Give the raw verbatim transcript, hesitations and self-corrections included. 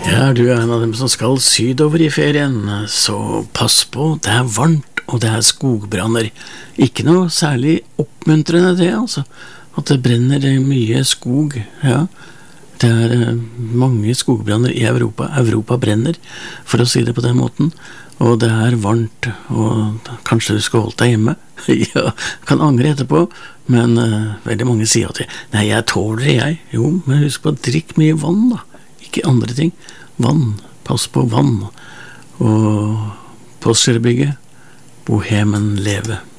Ja, du er en av dem som skal sydover i ferien, så pass på, det er varmt og det er skogbranner. Ikke noe særlig oppmuntrende det, altså, at det brenner mye skog, ja. Det er eh, mange skogbranner i Europa. Europa brenner, for å si det på den måten, og det er varmt, og kanskje du skal holde deg hjemme. Ja, kan angre etterpå, men eh, veldig mange sier at nei, jeg tåler det, jeg. Jo, men husk på å drikke mye vann, da. Ikke andre ting. Vann, pass på vann. Og Postgirobygget, bohemen leve.